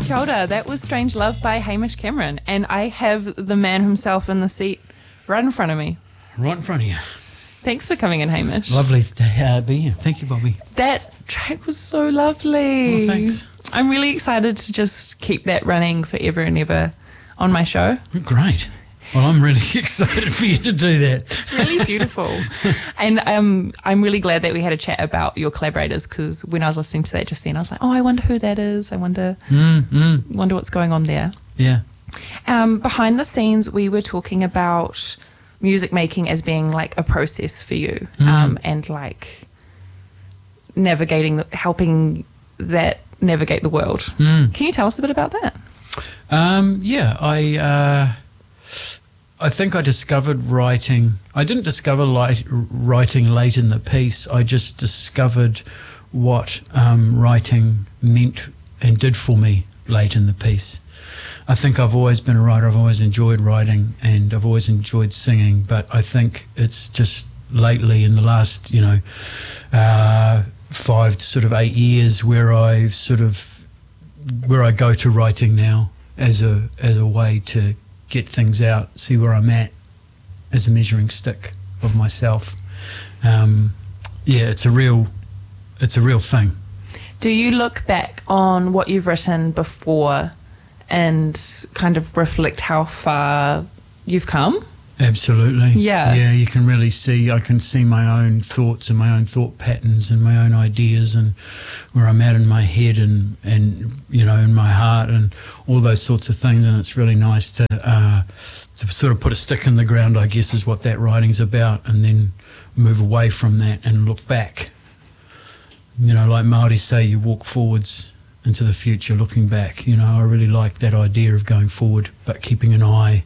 Kia ora. That was Strange Love by Hamish Cameron. And I have the man himself in the seat right in front of me. Right in front of you. Thanks for coming in, Hamish. Lovely to be here. Thank you, Bobby. That track was so lovely. Oh, thanks. I'm really excited to just keep that running forever and ever on my show. Great. Well, I'm really excited for you to do that. It's really beautiful. And I'm really glad that we had a chat about your collaborators, because when I was listening to that just then, I was like, oh, I wonder who that is. I wonder what's going on there. Yeah. Behind the scenes, we were talking about music making as being like a process for you, and like helping that navigate the world. Can you tell us a bit about that? I think I discovered writing. I didn't discover writing late in the piece. I just discovered what writing meant and did for me late in the piece. I think I've always been a writer. I've always enjoyed writing and I've always enjoyed singing. But I think it's just lately in the last, 5 to sort of 8 years where I go to writing now as a way to get things out, see where I'm at as a measuring stick of myself. It's a real thing. Do you look back on what you've written before and kind of reflect how far you've come? Absolutely. Yeah. Yeah, you can really see, I can see my own thoughts and my own thought patterns and my own ideas and where I'm at in my head and in my heart and all those sorts of things. And it's really nice to sort of put a stick in the ground, I guess, is what that writing's about, and then move away from that and look back. Like Māori say, you walk forwards into the future looking back. I really like that idea of going forward but keeping an eye.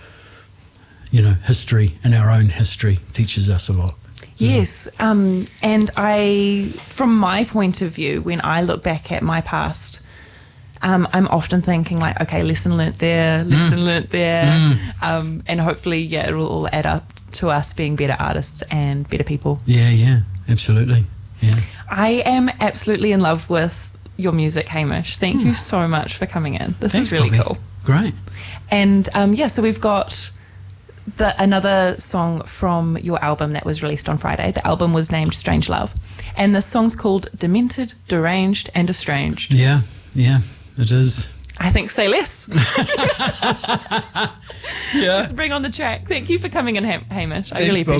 History and our own history teaches us a lot. Yes, and from my point of view, when I look back at my past, I'm often thinking like, okay, lesson learnt there, and hopefully, it will all add up to us being better artists and better people. Yeah, absolutely. Yeah. I am absolutely in love with your music, Hamish. Thank you so much for coming in. Thanks, is really Bobby. Cool. Great. And so we've got another song from your album that was released on Friday. The album was named Strange Love, and the song's called Demented, Deranged and Estranged. Yeah, it is. I think say less. Yeah. Let's bring on the track. Thank you for coming in, Hamish. I Thanks, really appreciate